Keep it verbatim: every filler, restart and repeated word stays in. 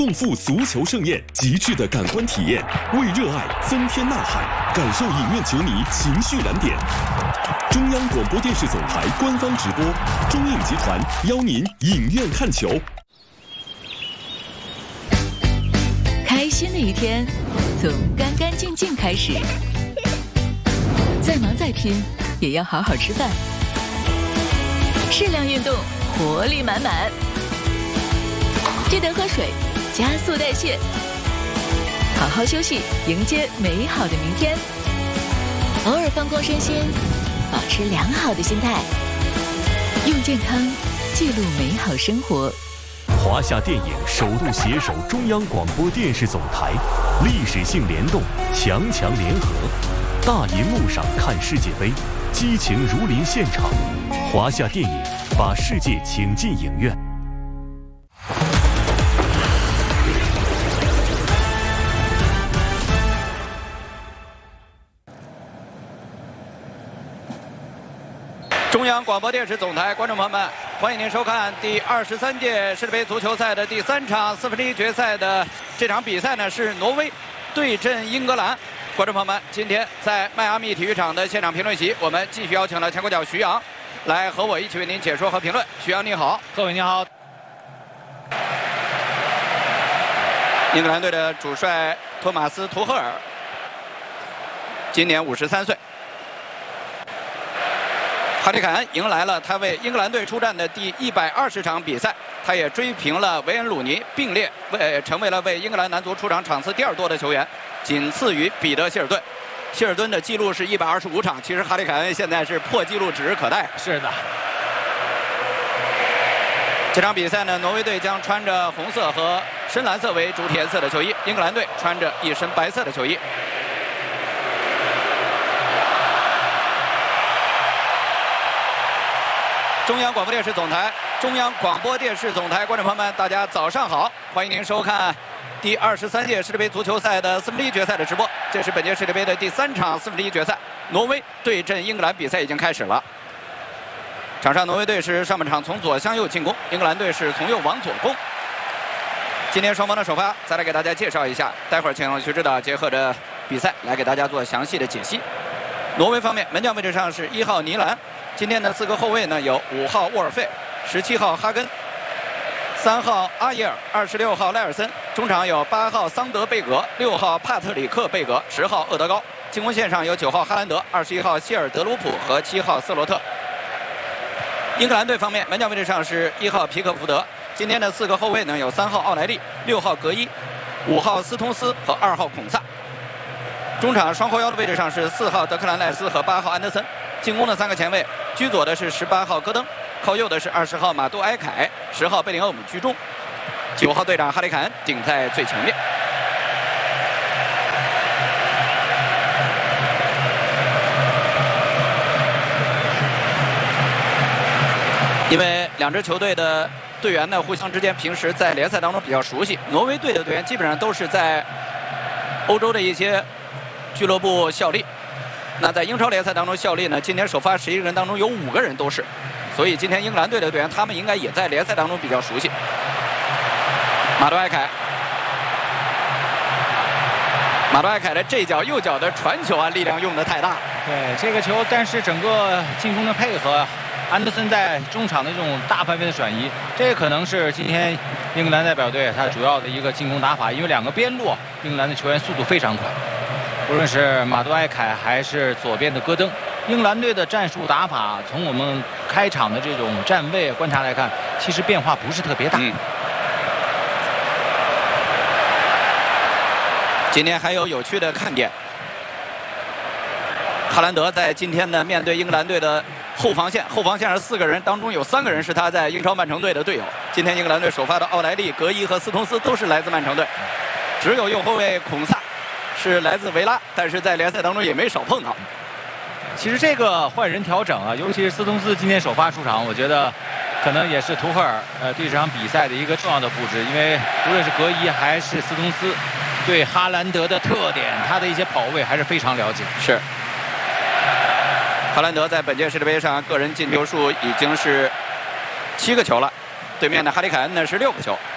共赴足球盛宴，极致的感官体验，为热爱增添呐喊，感受影院球迷情绪燃点。中央广播电视总台官方直播，中影集团邀您影院看球。 开心的一天，从干干净净开始。再忙再拼，也要好好吃饭。适量运动，活力满满。记得喝水，加速代谢。好好休息，迎接美好的明天。偶尔放空身心，保持良好的心态。用健康记录美好生活。 华夏电影首度携手中央广播电视总台，历史性联动，强强联合。大银幕上看世界杯，激情如临现场。华夏电影把世界请进影院。 中央广播电视总台观众朋友们，欢迎您收看第二十三届世界杯足球赛的第三场四分之一决赛的这场比赛呢，是挪威对阵英格兰。观众朋友们，今天在迈阿密体育场的现场评论席，我们继续邀请了前国脚徐阳来和我一起为您解说和评论。徐阳你好。 各位你好。 英格兰队的主帅托马斯·图赫尔今年五十三岁。哈里凯恩迎来了他为英格兰队出战的第一百二十场比赛，他也追平了维恩·鲁尼，并列为成为了为英格兰男足出场场次第二多的球员，仅次于彼得·希尔顿。希尔顿的记录是一百二十五场，其实哈里凯恩现在是破纪录指日可待。 是的。 这场比赛呢，挪威队将穿着红色和深蓝色为主体颜色的球衣，英格兰队穿着一身白色的球衣。中央广播电视总台，中央广播电视总台观众朋友们，大家早上好，欢迎您收看第二十三届世界杯足球赛的四分之一决赛的直播。这是本届世界杯的第三场四分之一决赛，挪威对阵英格兰比赛已经开始了。场上挪威队是上半场从左向右进攻，英格兰队是从右往左攻。今天双方的首发，再来给大家介绍一下，待会儿请徐指导结合着比赛来给大家做详细的解析。挪威方面，门将位置上是一号尼兰。今天的四个后卫呢，有五号沃尔费、十七号哈根、三号阿耶尔、二十六号赖尔森。中场有八号桑德贝格、六号帕特里克贝格、十号厄德高。进攻线上有九号哈兰德、二十一号希尔德鲁普和七号斯罗特。英格兰队方面，门将位置上是一号皮克福德。今天的四个后卫呢，有三号奥莱利、六号格伊、五号斯通斯和二号孔萨。中场双后腰的位置上是四号德克兰赖斯和八号安德森。进攻的三个前卫，居左的是十八号戈登，靠右的是二十号马杜埃凯，十号贝林厄姆居中，九号队长哈里凯恩顶在最前面。因为两支球队的队员呢，互相之间平时在联赛当中比较熟悉。挪威队的队员基本上都是在欧洲的一些俱乐部效力。那在英超联赛当中效力呢，今天首发十一个人当中有五个人都是，所以今天英格兰队的队员他们应该也在联赛当中比较熟悉。马杜埃凯，马杜埃凯的这脚右脚的传球啊，力量用的太大。 对这个球，但是整个进攻的配合，安德森在中场的这种大范围的转移，这可能是今天英格兰代表队他主要的一个进攻打法，因为两个边路英格兰的球员速度非常快。无论是马杜埃凯还是左边的戈登，英格兰队的战术打法，从我们开场的这种站位观察来看，其实变化不是特别大。嗯、 今天还有有趣的看点，哈兰德在今天呢面对英格兰队的后防线，后防线上四个人当中有三个人是他在英超曼城队的队友。今天英格兰队首发的奥莱利、格伊和斯通斯都是来自曼城队，只有右后卫孔萨是来自维拉，但是在联赛当中也没少碰到。 其实这个换人调整啊，尤其是斯通斯今天首发出场，我觉得可能也是图赫尔呃对这场比赛的一个重要的布置，因为无论是格伊还是斯通斯，对哈兰德的特点，他的一些跑位还是非常了解。 是。哈兰德在本届世界杯上个人进球数已经是七个球了，对面的哈里凯恩呢是六个球。